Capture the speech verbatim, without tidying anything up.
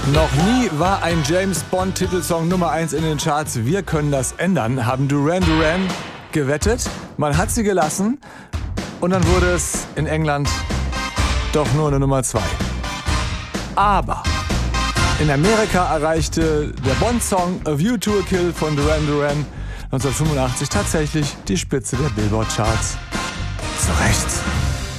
Noch nie war ein James-Bond-Titelsong Nummer eins in den Charts. Wir können das ändern, haben Duran Duran gewettet. Man hat sie gelassen und dann wurde es in England doch nur eine Nummer zwei. Aber in Amerika erreichte der Bond-Song A View to a Kill von Duran Duran neunzehnhundertfünfundachtzig tatsächlich die Spitze der Billboard-Charts. Zu Recht.